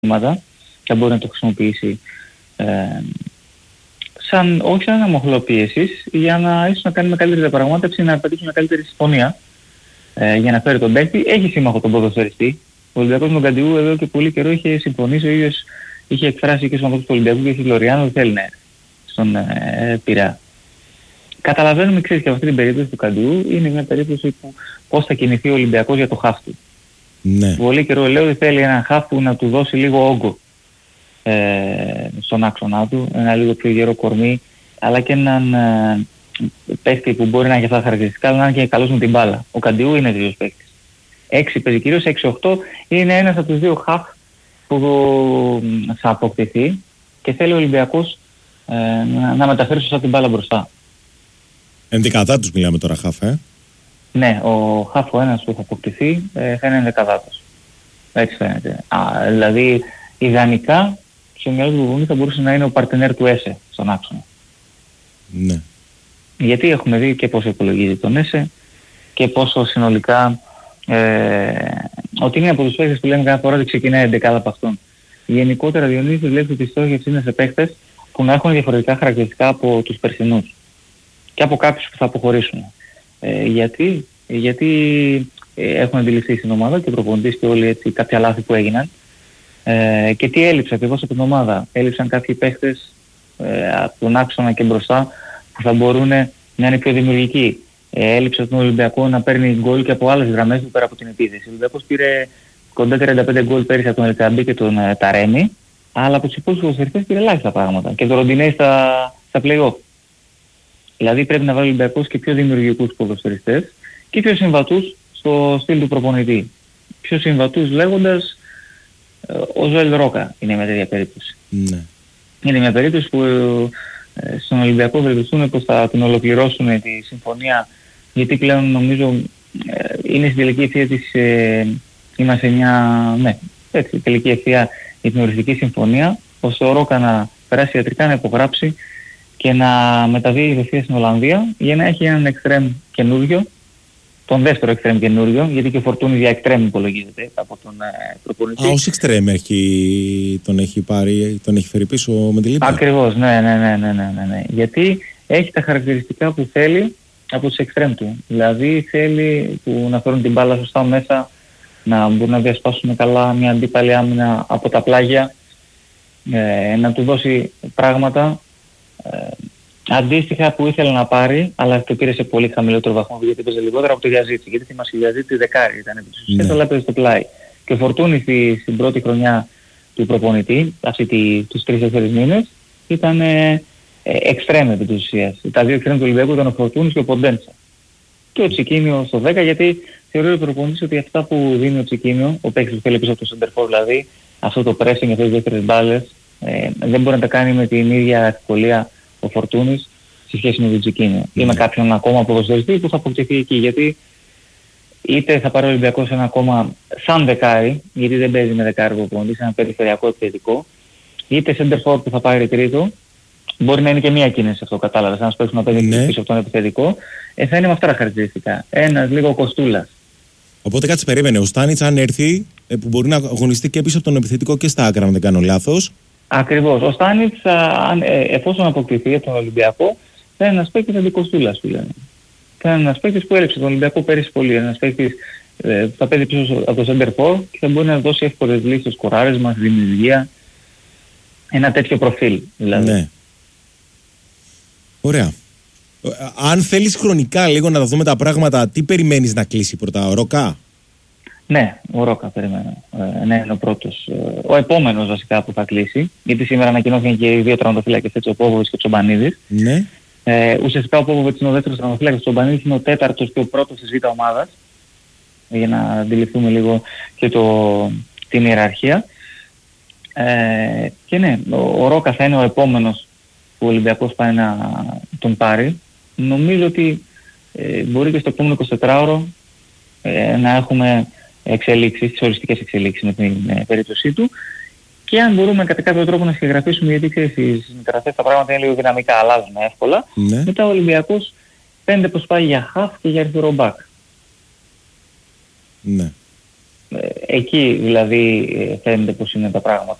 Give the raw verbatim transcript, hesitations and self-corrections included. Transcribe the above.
ομάδα και μπορεί να το χρησιμοποιήσει ε, σαν, όχι σαν ένα μοχλό πίεσης, για να ίσως να κάνει μια καλύτερη διαπραγμάτευση, να πετύχει μια καλύτερη συμφωνία ε, για να φέρει τον παίκτη. Έχει σύμμαχο τον ποδοσφαιριστή. Ο Ολυμπιακός με τον Καντιού εδώ και πολύ καιρό είχε συμφωνήσει, ο ίδιος είχε εκφράσει και στον του Ολυμπιακού και στη Λοριάνο ότι θέλει να έρθει στον ε, Πειραιά. Καταλαβαίνουμε, ξέρεις, και αυτή την περίπτωση του Καντιού είναι μια περίπτωση που πώς θα κινηθεί ο Ολυμπιακός για το χαφ του. Ναι. Πολύ καιρό λέω ότι θέλει έναν χαφ που να του δώσει λίγο όγκο ε, στον άξονά του, ένα λίγο πιο γερό κορμί, αλλά και έναν ε, παίκτη που μπορεί να έχει αυτά τα χαρακτηριστικά, αλλά να είναι και καλός με την μπάλα. Ο Καντιού είναι δύο παίκτης. έξι παίζει κυρίως, έξι οκτώ είναι ένας από τους δύο χαφ που θα αποκτηθεί και θέλει ο Ολυμπιακός ε, να, να μεταφέρει σωστά την μπάλα μπροστά. Ενδεκαδά τους μιλάμε τώρα χαφ, ε. Ναι, ο χαφ ο ένας που θα αποκτηθεί ε, θα είναι ενδεκαδάτος. Έτσι φαίνεται. Α, δηλαδή, ιδανικά, στο μυαλό του προπονητή θα μπορούσε να είναι ο παρτενέρ του Έσε στον άξονα. Ναι. Γιατί έχουμε δει και πόσο υπολογίζει τον Έσε και πόσο συνολικά ε, ότι είναι από τους παίκτες που λέμε κάθε φορά ότι ξεκινάει εντεκάδα από αυτόν. Γενικότερα, Διονύση, βλέπει ότι η στόχευση είναι σε παίκτες που να έχουν διαφορετικά χαρακτηριστικά από τους περσινούς και από κάποιους που θα αποχωρήσουν. Ε, γιατί γιατί ε, έχουν αντιληφθεί στην ομάδα και ο προπονητής και όλοι έτσι κάποια λάθη που έγιναν ε, και τι έλειψε ακριβώς από την ομάδα. Έλειψαν κάποιοι παίχτες ε, από τον άξονα και μπροστά που θα μπορούν να είναι πιο δημιουργικοί. Ε, έλειψε τον Ολυμπιακό να παίρνει γκολ και από άλλες γραμμές του πέρα από την επίθεση. Ο Ολυμπιακός πήρε κοντά τριάντα πέντε γκολ πέρυσι από τον Ελκαμπή και τον ε, Ταρέμι, αλλά από τους υπόλοιπους ποδοσφαιριστές πήρε ελάχιστα πράγματα και τον Ροντινέι στα, στα play-off. Δηλαδή πρέπει να βάλει ο Ολυμπιακός και πιο δημιουργικούς ποδοσφαιριστές και πιο συμβατούς στο στυλ του προπονητή. Πιο συμβατούς λέγοντας ε, ο Ζωέλ Ρόκα είναι μια τέτοια περίπτωση. Ναι. Είναι μια περίπτωση που ε, στον Ολυμπιακό ευελπιστούν πως θα την ολοκληρώσουν τη συμφωνία, γιατί πλέον νομίζω ε, είναι στην τελική ευθεία της, ε, είμαστε μια ναι, έτσι, τελική ευθεία για την οριστική συμφωνία, ώστε ο Ρόκα να περάσει ιατρικά, να υπογράψει και να μεταβεί η ευθεία στην Ολλανδία για να έχει έναν εξτρέμ καινούριο, τον δεύτερο εξτρέμ καινούριο, γιατί και ο Φορτούνης για εξτρέμ υπολογίζεται από τον ε, προπονητή. Α, ως εξτρέμ έχει, τον έχει πάρει, τον έχει φέρει πίσω με τη Λίπα. Ακριβώς, ναι, ναι, ναι, ναι, ναι, ναι, ναι. Γιατί έχει τα χαρακτηριστικά που θέλει από τους εξτρέμ του. Δηλαδή θέλει που να φέρουν την μπάλα σωστά μέσα, να μπορούν να διασπάσουν καλά μια αντίπαλη άμυνα από τα πλάγια, ε, να του δώσει πράγματα ε, αντίστοιχα που ήθελε να πάρει, αλλά το πήρε σε πολύ χαμηλότερο βαθμό γιατί έπαιζε λιγότερα από το Γιαζίτσι. Γιατί θυμάσαι, ο Γιαζίτσι δεκάρι ήταν επί της ουσίας, αλλά έπαιζε στο πλάι. Και ο Φορτούνης στην πρώτη χρονιά του προπονητή, αυτή τη, τους τρεις τέσσερις μήνες, ήταν ε, ε, εξτρέμ επί της ουσίας. Τα δύο εξτρέμ του Ολυμπιακού ήταν ο Φορτούνης και ο Ποντένσα. Και ο Τσικίνιο στο δέκα, γιατί θεωρεί ο προπονητής ότι αυτά που δίνει ο Τσικίνιο, ο παίκτης που θέλει πίσω από το σεντερφόρ δηλαδή, αυτό το pressing, αυτές τις δεύτερες μπάλες, ε, δεν μπορεί να τα κάνει με την ίδια ευκολία ο Φορτούνης σε σχέση με τον Τσικίνιο. Mm. Ή με κάποιον ακόμα ποδοσφαιριστή που θα αποκτηθεί εκεί, γιατί είτε θα πάρει ο Ολυμπιακός ένα ακόμα σαν δεκάρι, γιατί δεν παίζει με δεκάρι προπονητής, ένα περιφερειακό επιθετικό, είτε σεντερφόρ που θα πάρει τρίτο, μπορεί να είναι και μία κίνηση αυτό, κατάλαβες, ένας παίκτης να παίζει ναι. πίσω από τον επιθετικό, ε, θα είναι με αυτά τα χαρακτηριστικά. Ένας λίγο Κοστούλας. Οπότε κάτσε περίμενε, ο Στάνιτς αν έρθει, ε, που μπορεί να αγωνιστεί και πίσω από τον επιθετικό και στα άκρα, αν δεν κάνω λάθος. Ακριβώς. Ο Στάνιτς, ε, εφόσον αποκτηθεί από τον Ολυμπιακό, θα είναι ένας παίκτης αντικοστούλας που λένε. Θα είναι ένας παίκτης που έλειψε τον Ολυμπιακό πέρυσι πολύ. Ένας παίκτης ε, που θα παίζει πίσω από το center for και θα μπορεί να δώσει εύκολες λύσεις στο σκοράρισμα, στη δημιουργία. Ένα τέτοιο προφίλ δηλαδή. Ναι. Ωραία. Αν θέλεις χρονικά λίγο να τα δούμε τα πράγματα, τι περιμένεις να κλείσει πρώτα, ο Ρόκα? Ναι, ο Ρόκα περιμένω. Ε, ναι, είναι ο πρώτος. Ε, ο επόμενος βασικά που θα κλείσει, γιατί σήμερα ανακοινώθηκαν και οι δύο τραυματοφύλακες, έτσι, ο Πόβοβιτς και ο Τσομπανίδης. Ναι. Ε, ουσιαστικά ο Πόβοβιτς είναι ο δεύτερος τραυματοφύλακας, ο Τσομπανίδης είναι ο τέταρτος και ο πρώτος της Β' ομάδας, για να αντιληφθούμε λίγο και το, την ιεραρχία. Ε, και ναι, ο, ο Ρόκα θα είναι ο επόμενος που ο Ολυμπιακός πάει να τον πάρει. Νομίζω ότι ε, μπορεί και στο επόμενο εικοσιτετράωρο ε, να έχουμε εξελίξεις, τις οριστικές εξελίξεις με την ε, περίπτωσή του, και αν μπορούμε κατά κάποιο τρόπο να σχεδιαγραφήσουμε, γιατί ξέρεις στις μεταγραφές τα πράγματα είναι λίγο δυναμικά, αλλάζουν εύκολα. Ναι. Μετά ο Ολυμπιακός πέντε πως πάει για half και για αριστερό back. Ναι. εκεί δηλαδή φαίνεται πως είναι τα πράγματα.